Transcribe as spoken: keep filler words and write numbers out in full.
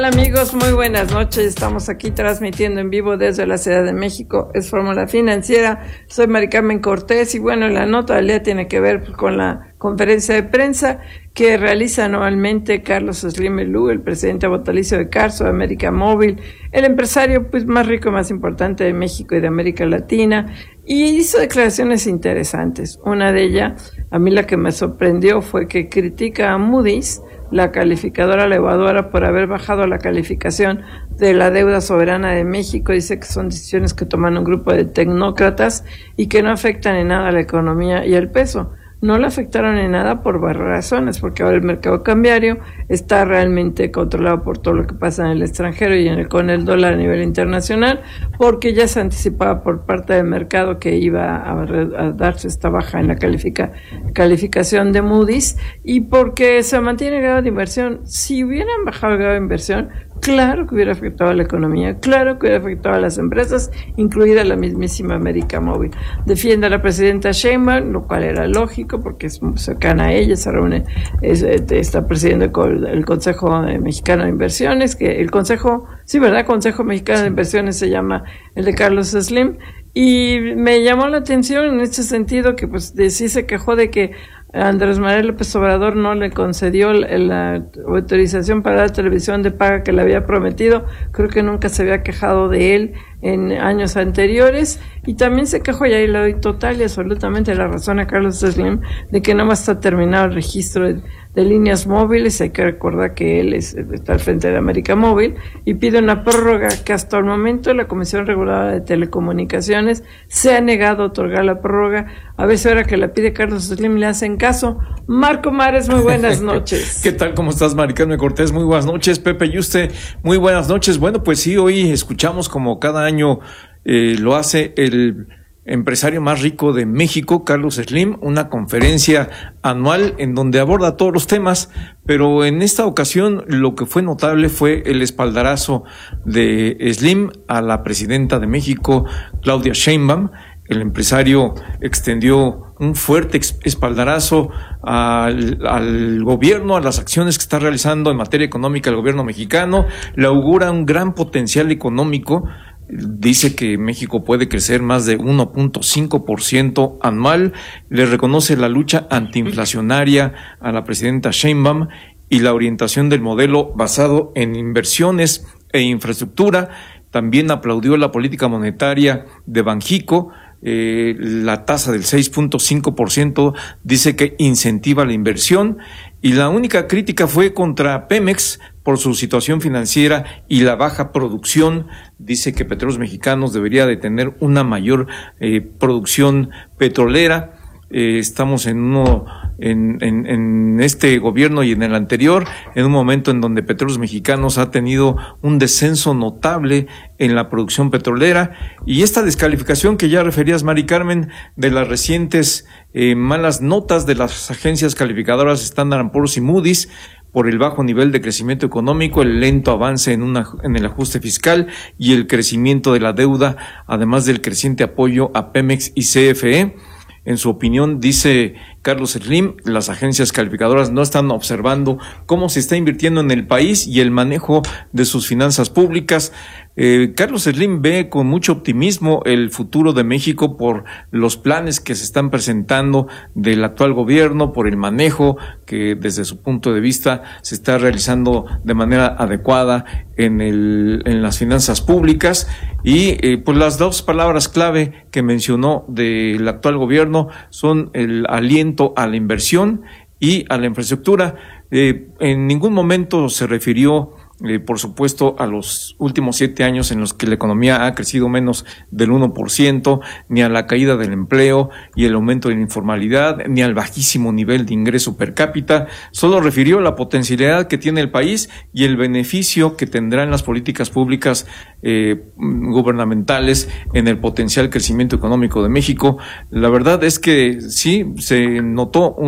Hola amigos, muy buenas noches. Estamos aquí transmitiendo en vivo desde la Ciudad de México. Es Fórmula Financiera. Soy Mari Carmen Cortés y bueno, la nota del día tiene que ver con la conferencia de prensa que realiza anualmente Carlos Slim Elú, el presidente vitalicio de Carso, de América Móvil, el empresario pues más rico y más importante de México y de América Latina, y hizo declaraciones interesantes. Una de ellas, a mí la que me sorprendió, fue que critica a Moody's, la calificadora elevadora, por haber bajado la calificación de la deuda soberana de México. Dice que son decisiones que toman un grupo de tecnócratas y que no afectan en nada a la economía y al peso. No le afectaron en nada por varias razones, porque ahora el mercado cambiario está realmente controlado por todo lo que pasa en el extranjero y en el, con el dólar a nivel internacional, porque ya se anticipaba por parte del mercado que iba a, a darse esta baja en la califica, calificación de Moody's, y porque se mantiene el grado de inversión. Si hubieran bajado el grado de inversión, claro que hubiera afectado a la economía, claro que hubiera afectado a las empresas, incluida la mismísima América Móvil. Defiende a la presidenta Sheinbaum, lo cual era lógico porque es cercana a ella, se reúne, es, está presidiendo el, el Consejo Mexicano de Inversiones, que el Consejo, sí, ¿verdad? Consejo Mexicano de Inversiones se llama el de Carlos Slim, y me llamó la atención en este sentido que pues de, sí se quejó de que Andrés Manuel López Obrador no le concedió la, la autorización para la televisión de paga que le había prometido. Creo que nunca se había quejado de él en años anteriores, y también se quejó, y ahí le doy total y absolutamente la razón a Carlos Slim, de que no más está terminado el registro de, de líneas móviles. Hay que recordar que él es, está al frente de América Móvil y pide una prórroga que hasta el momento la Comisión Reguladora de Telecomunicaciones se ha negado a otorgar la prórroga. A ver si ahora que la pide Carlos Slim le hacen caso. Marco Mares, muy buenas noches. ¿Qué tal? ¿Cómo estás, Mari Carmen Cortés? Muy buenas noches. Pepe Yuste, muy buenas noches. Bueno, pues sí, hoy escuchamos, como cada año eh, lo hace el empresario más rico de México, Carlos Slim, una conferencia anual en donde aborda todos los temas, pero en esta ocasión lo que fue notable fue el espaldarazo de Slim a la presidenta de México, Claudia Sheinbaum. El empresario extendió un fuerte espaldarazo al, al gobierno, a las acciones que está realizando en materia económica el gobierno mexicano. Le augura un gran potencial económico. Dice que México puede crecer más de uno punto cinco por ciento anual. Le reconoce la lucha antiinflacionaria a la presidenta Sheinbaum y la orientación del modelo basado en inversiones e infraestructura. También aplaudió la política monetaria de Banjico. Eh, la tasa del seis punto cinco por ciento dice que incentiva la inversión, y la única crítica fue contra Pemex por su situación financiera y la baja producción. Dice que Petróleos Mexicanos debería de tener una mayor eh, producción petrolera. Eh, estamos en uno, en, en, en este gobierno y en el anterior, en un momento en donde Petróleos Mexicanos ha tenido un descenso notable en la producción petrolera, y esta descalificación que ya referías, Mari Carmen, de las recientes eh, malas notas de las agencias calificadoras Standard and Poor's y Moody's por el bajo nivel de crecimiento económico, el lento avance en, una, en el ajuste fiscal y el crecimiento de la deuda, además del creciente apoyo a Pemex y C F E. En su opinión, dice Carlos Slim, las agencias calificadoras no están observando cómo se está invirtiendo en el país y el manejo de sus finanzas públicas. Eh, Carlos Slim ve con mucho optimismo el futuro de México por los planes que se están presentando del actual gobierno, por el manejo que desde su punto de vista se está realizando de manera adecuada en el, en las finanzas públicas. Y eh, pues las dos palabras clave que mencionó del actual gobierno son el aliento a la inversión y a la infraestructura. Eh, en ningún momento se refirió Eh, por supuesto, a los últimos siete años en los que la economía ha crecido menos del uno por ciento, ni a la caída del empleo y el aumento de la informalidad, ni al bajísimo nivel de ingreso per cápita. Solo refirió la potencialidad que tiene el país y el beneficio que tendrán las políticas públicas eh, gubernamentales en el potencial crecimiento económico de México. La verdad es que sí, se notó un